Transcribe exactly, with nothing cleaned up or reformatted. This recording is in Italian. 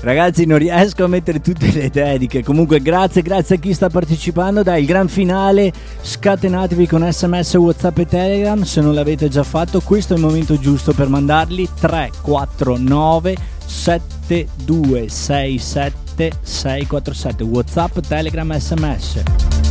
Ragazzi, non riesco a mettere tutte le dediche. Comunque grazie, grazie a chi sta partecipando. Dai, il gran finale, scatenatevi con sms, WhatsApp e Telegram. Se non l'avete già fatto, questo è il momento giusto per mandarli. Tre quattro nove sette due sei sette sei quattro sette, WhatsApp, Telegram, sms.